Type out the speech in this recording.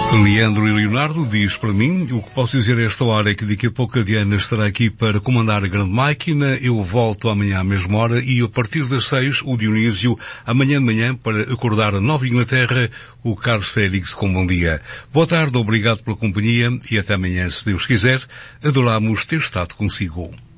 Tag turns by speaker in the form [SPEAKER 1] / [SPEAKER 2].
[SPEAKER 1] Leandro e Leonardo diz para mim, o que posso dizer a esta hora é que daqui a pouco a Diana estará aqui para comandar a grande máquina, eu volto amanhã à mesma hora e a partir das 6 o Dionísio, amanhã de manhã para acordar a Nova Inglaterra, o Carlos Félix com bom dia. Boa tarde, obrigado pela companhia e até amanhã, se Deus quiser, adoramos ter estado consigo.